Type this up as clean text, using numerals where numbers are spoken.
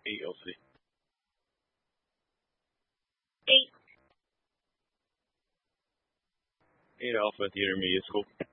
Elsie. 8. 8 Alpha at the intermediate school.